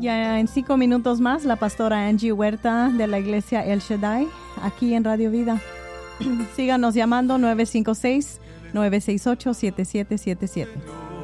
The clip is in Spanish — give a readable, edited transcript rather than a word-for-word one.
Ya en 5 minutos más, la pastora Angie Huerta de la iglesia El Shaddai, aquí en Radio Vida. Síganos llamando 956-968-7777.